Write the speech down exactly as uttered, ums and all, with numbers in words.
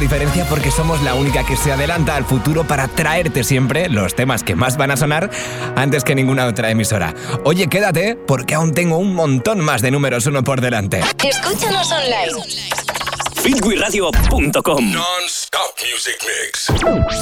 Diferencia porque somos la única que se adelanta al futuro para traerte siempre los temas que más van a sonar antes que ninguna otra emisora. Oye, quédate porque aún tengo un montón más de números uno por delante. Escúchanos online. Fitwiradio punto com Non-stop music mix.